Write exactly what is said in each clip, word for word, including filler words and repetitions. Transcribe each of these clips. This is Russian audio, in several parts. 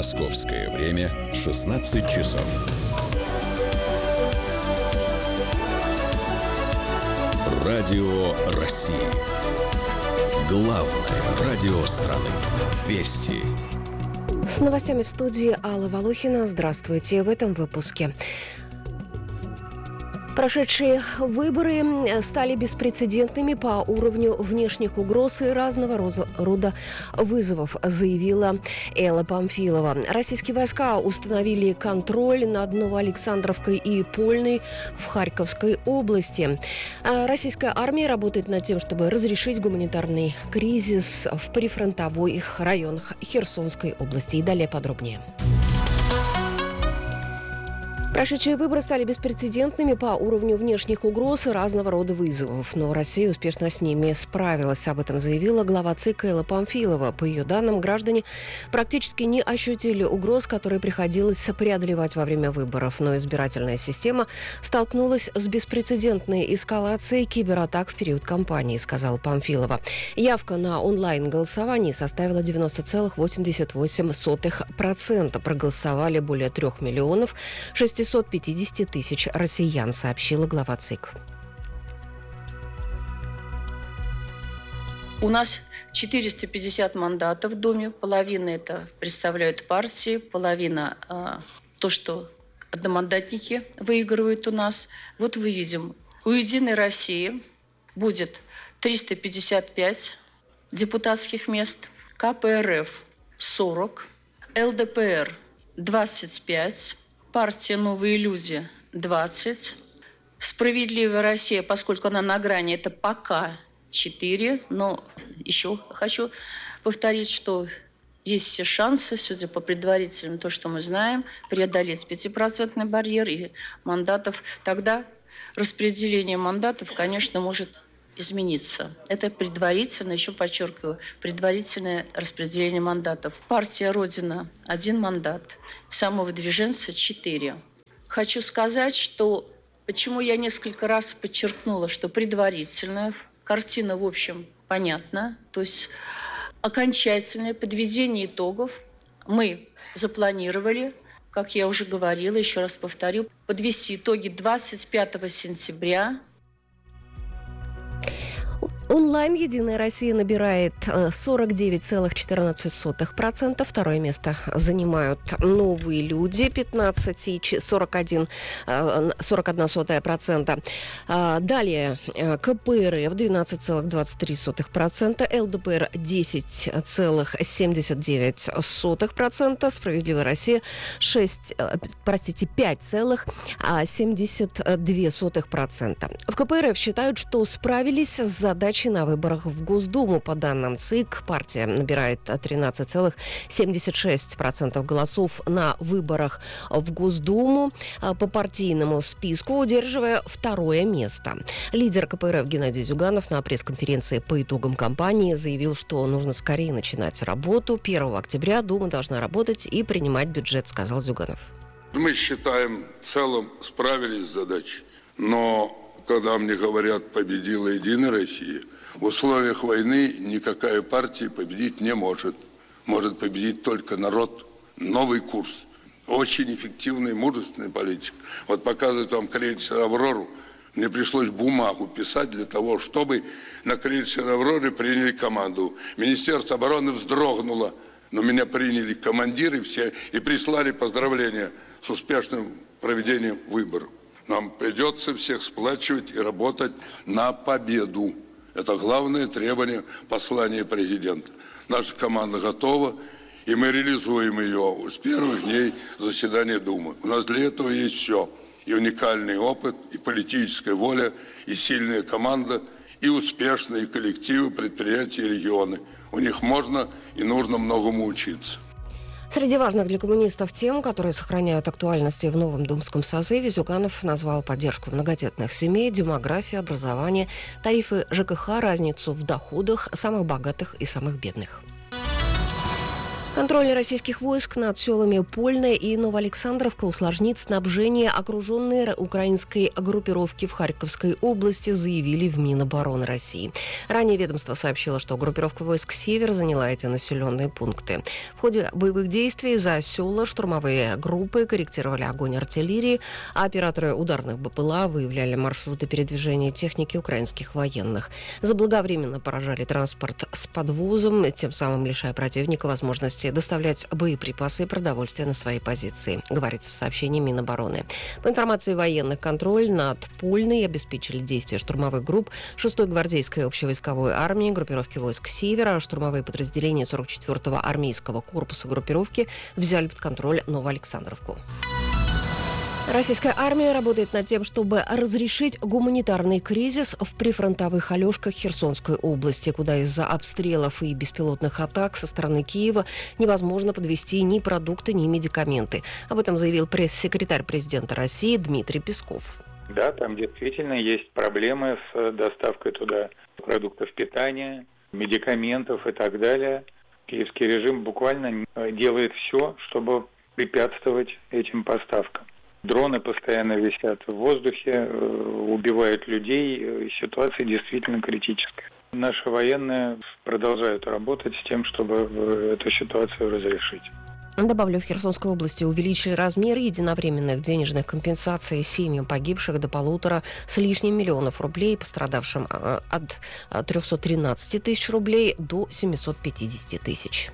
Московское время шестнадцать часов. Радио России. Главное радио страны. Вести. С новостями в студии Алла Волохина. Здравствуйте. В этом выпуске. Прошедшие выборы стали беспрецедентными по уровню внешних угроз и разного рода вызовов, заявила Элла Памфилова. Российские войска установили контроль над Новоалександровкой и Польной в Харьковской области. Российская армия работает над тем, чтобы разрешить гуманитарный кризис в прифронтовых районах Херсонской области. И далее подробнее. Прошедшие выборы стали беспрецедентными по уровню внешних угроз и разного рода вызовов. Но Россия успешно с ними справилась. Об этом заявила глава ЦИК Элла Памфилова. По ее данным, граждане практически не ощутили угроз, которые приходилось преодолевать во время выборов. Но избирательная система столкнулась с беспрецедентной эскалацией кибератак в период кампании, сказала Памфилова. Явка на онлайн-голосовании составила девяносто целых восемьдесят восемь сотых процента. Проголосовали более трех миллионов шестисот пятьдесят тысяч россиян, сообщила глава ЦИК. У нас четыреста пятьдесят мандатов в Думе. Половина это представляют партии, половина э, то, что одномандатники выигрывают у нас. Вот мы видим, у «Единой России» будет триста пятьдесят пять депутатских мест, ка пэ эр эф сорок, эл дэ пэ эр двадцать пять, партия «Новые люди» двадцать. «Справедливая Россия», поскольку она на грани, это пока четыре. Но еще хочу повторить, что есть все шансы, судя по предварительным, то, что мы знаем, преодолеть пятипроцентный барьер и мандатов. Тогда распределение мандатов, конечно, может измениться. Это предварительно, еще подчеркиваю, предварительное распределение мандатов. Партия «Родина» – один мандат, самовыдвиженцы – четыре. Хочу сказать, что почему я несколько раз подчеркнула, что предварительная картина, в общем, понятна. То есть окончательное подведение итогов мы запланировали, как я уже говорила, еще раз повторю, подвести итоги двадцать пятого сентября. Онлайн «Единая Россия» набирает сорок девять целых четырнадцать сотых процента. Второе место занимают «Новые люди» пятнадцать целых сорок одна сотая процента. Далее ка пэ эр эф двенадцать целых двадцать три сотых процента, эл дэ пэ эр десять целых семьдесят девять сотых процента, «Справедливая Россия» шесть, простите, пять целых семьдесят две сотых процента. В ка пэ эр эф считают, что справились с задачей на выборах в Госдуму. По данным ЦИК, партия набирает тринадцать целых семьдесят шесть сотых процента голосов на выборах в Госдуму по партийному списку, удерживая второе место. Лидер ка пэ эр эф Геннадий Зюганов на пресс-конференции по итогам кампании заявил, что нужно скорее начинать работу. первого октября Дума должна работать и принимать бюджет, сказал Зюганов. Мы считаем, в целом справились с задачей, но когда мне говорят «победила Единая Россия», в условиях войны никакая партия победить не может. Может победить только народ. Новый курс. Очень эффективный, мужественный политик. Вот показывает вам крейсер «Аврору». Мне пришлось бумагу писать для того, чтобы на крейсере «Авроре» приняли команду. Министерство обороны вздрогнуло, но меня приняли командиры все и прислали поздравления с успешным проведением выборов. Нам придется всех сплачивать и работать на победу. Это главное требование послания президента. Наша команда готова, и мы реализуем ее с первых дней заседания Думы. У нас для этого есть все. И уникальный опыт, и политическая воля, и сильная команда, и успешные коллективы, предприятия и регионы. У них можно и нужно многому учиться. Среди важных для коммунистов тем, которые сохраняют актуальность в новом думском созыве, Зюганов назвал поддержку многодетных семей, демографию, образование, тарифы жэ ка ха, разницу в доходах самых богатых и самых бедных. Контроль российских войск над селами Польная и Новоалександровка усложнит снабжение окруженной украинской группировки в Харьковской области, заявили в Минобороны России. Ранее ведомство сообщило, что группировка войск «Север» заняла эти населенные пункты. В ходе боевых действий за села штурмовые группы корректировали огонь артиллерии, а операторы ударных БПЛА выявляли маршруты передвижения техники украинских военных. Заблаговременно поражали транспорт с подвозом, тем самым лишая противника возможности доставлять боеприпасы и продовольствие на свои позиции, говорится в сообщении Минобороны. По информации военных, контроль над Польной обеспечили действия штурмовых групп шестой гвардейской общевойсковой армии, группировки войск «Севера», штурмовые подразделения сорок четвёртого армейского корпуса группировки взяли под контроль Новоалександровку. Российская армия работает над тем, чтобы разрешить гуманитарный кризис в прифронтовых Алешках Херсонской области, куда из-за обстрелов и беспилотных атак со стороны Киева невозможно подвезти ни продукты, ни медикаменты. Об этом заявил пресс-секретарь президента России Дмитрий Песков. Да, там действительно есть проблемы с доставкой туда продуктов питания, медикаментов и так далее. Киевский режим буквально делает все, чтобы препятствовать этим поставкам. Дроны постоянно висят в воздухе, убивают людей, ситуация действительно критическая. Наши военные продолжают работать с тем, чтобы эту ситуацию разрешить. Добавлю, в Херсонской области увеличили размер единовременных денежных компенсаций семьям погибших до полутора с лишним миллионов рублей, пострадавшим от триста тринадцать тысяч рублей до семьсот пятьдесят тысяч.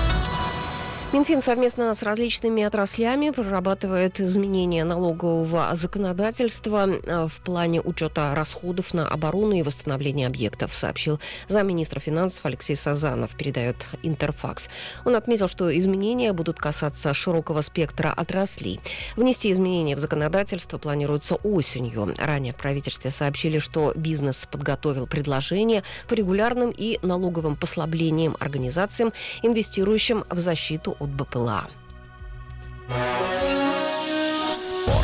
Минфин совместно с различными отраслями прорабатывает изменения налогового законодательства в плане учета расходов на оборону и восстановление объектов, сообщил замминистра финансов Алексей Сазанов, передает Интерфакс. Он отметил, что изменения будут касаться широкого спектра отраслей. Внести изменения в законодательство планируется осенью. Ранее в правительстве сообщили, что бизнес подготовил предложение по регулярным и налоговым послаблениям организациям, инвестирующим в защиту от БПЛА. Спорт.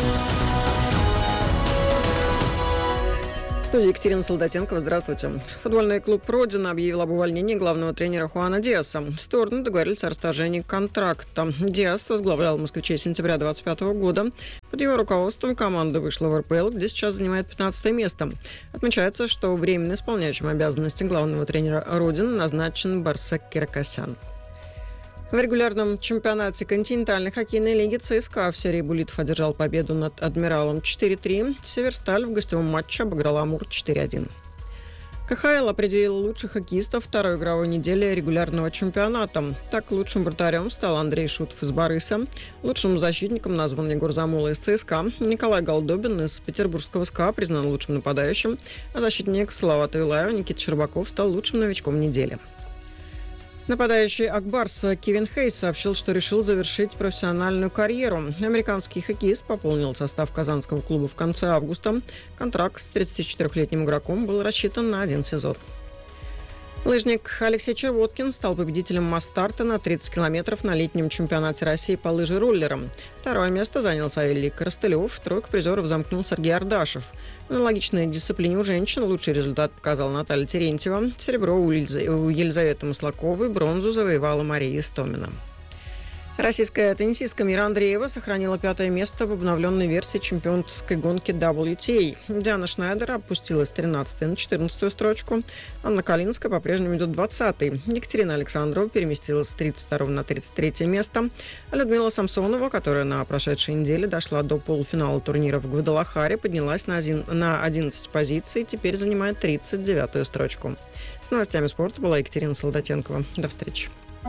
В студии Екатерина Солдатенкова. Здравствуйте. Футбольный клуб «Родина» объявил об увольнении главного тренера Хуана Диаса. Стороны договорились о расторжении контракта. Диас возглавлял «Москвичей» с сентября двадцать пятого года. Под его руководством команда вышла в эр пэ эл, где сейчас занимает пятнадцатое место. Отмечается, что временно исполняющим обязанности главного тренера «Родины» назначен Барсек Киракосян. В регулярном чемпионате континентальной хоккейной лиги ЦСКА в серии буллитов одержал победу над «Адмиралом» четыре три. «Северсталь» в гостевом матче обыграл «Амур» четыре один. ка ха эл определил лучших хоккеистов второй игровой недели регулярного чемпионата. Так, лучшим вратарем стал Андрей Шутов из «Бориса». Лучшим защитником назван Егор Замула из ЦСКА. Николай Голдобин из петербургского СКА признан лучшим нападающим. А защитник Салавата Юлаева Никита Щербаков стал лучшим новичком недели. Нападающий Акбарс Кевин Хейс сообщил, что решил завершить профессиональную карьеру. Американский хоккеист пополнил состав казанского клуба в конце августа. Контракт с тридцатичетырёхлетним игроком был рассчитан на один сезон. Лыжник Алексей Червоткин стал победителем масс-старта на тридцать километров на летнем чемпионате России по лыжи-роллерам. Второе место занял Савелий Коростылев, тройку призеров замкнул Сергей Ардашев. В аналогичной дисциплине у женщин лучший результат показала Наталья Терентьева. Серебро у Елизаветы Маслаковой, бронзу завоевала Мария Истомина. Российская теннисистка Мира Андреева сохранила пятое место в обновленной версии чемпионской гонки дабл ю ти эй. Диана Шнайдер опустилась с тринадцатой на четырнадцатую строчку. Анна Калинская по-прежнему идет двадцатой. Екатерина Александрова переместилась с тридцать второго на тридцать третье место. А Людмила Самсонова, которая на прошедшей неделе дошла до полуфинала турнира в Гвадалахаре, поднялась на, один, на одиннадцать позиций и теперь занимает тридцать девятую строчку. С новостями спорта была Екатерина Солдатенкова. До встречи.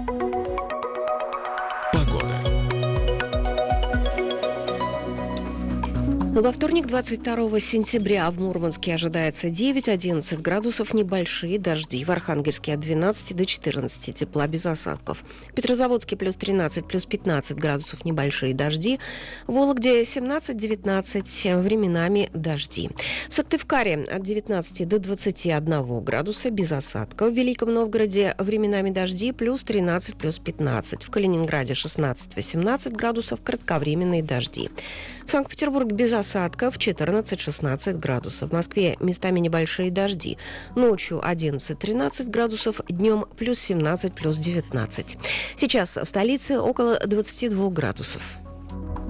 Во вторник, двадцать второго сентября, в Мурманске ожидается девять-одиннадцать градусов, небольшие дожди. В Архангельске от двенадцати до четырнадцати тепла без осадков. В Петрозаводске плюс тринадцать, плюс пятнадцать градусов, небольшие дожди. В Вологде семнадцать-девятнадцать, временами дожди. В Сыктывкаре от девятнадцати до двадцати одного градуса, без осадков. В Великом Новгороде временами дожди, плюс тринадцать, плюс пятнадцать. В Калининграде шестнадцать-восемнадцать градусов, кратковременные дожди. В Санкт-Петербурге без осадков. осадков четырнадцать-шестнадцать градусов. В Москве местами небольшие дожди. Ночью одиннадцать-тринадцать градусов, днем плюс семнадцать, плюс девятнадцать. Сейчас в столице около двадцати двух градусов.